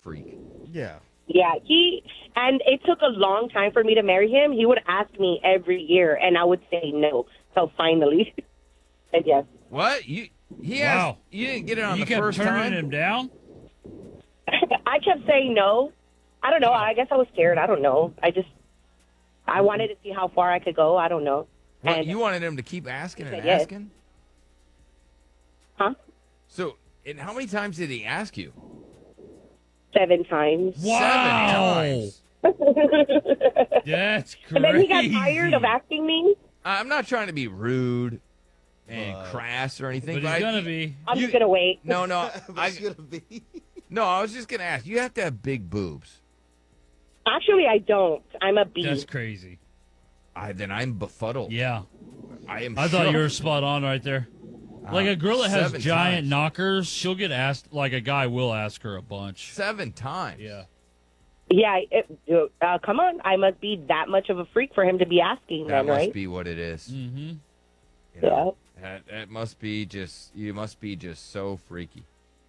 freak. Yeah. Yeah, and it took a long time for me to marry him. He would ask me every year, and I would say no. So finally, said yes. What? He asked, you didn't get it on You the kept first turning time? him down? I kept saying no. I don't know. I guess I was scared. I don't know. I wanted to see how far I could go. I don't know. What, And you wanted him to keep asking and said yes. asking? Huh? So, and how many times did he ask you? 7 times. Wow. 7 times. That's crazy. And then he got tired of asking me. I'm not trying to be rude and crass or anything, But he's going to be. I'm just going to wait. No, It's gonna be. No, I was just going to ask. You have to have big boobs. Actually, I don't. I'm a B. That's crazy. Then I'm befuddled. Yeah. I thought shook. you were spot on right there. Like a girl that has 7 giant times. knockers, she'll get asked, like a guy will ask her a bunch. 7 times. Yeah. Yeah, come on. I must be that much of a freak for him to be asking That then, must right? be what it is. Mm-hmm. You know, that must be just, you must be just so freaky.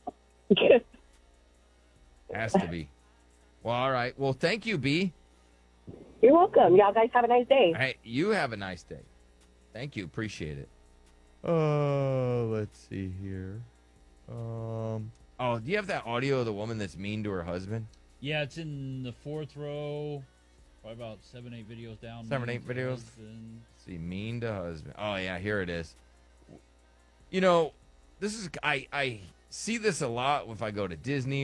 Has to be. Well, all right. Well, thank you, B. You're welcome. Y'all guys have a nice day. Hey, you have a nice day. Thank you. Appreciate it. Let's see here. Oh, do you have that audio of the woman that's mean to her husband? Yeah, it's in the 4th row, probably about 7, 8 videos down. 7, Mean 8 to videos? husband. Let's see, mean to husband. Oh, yeah, here it is. You know, this is, I see this a lot if I go to Disney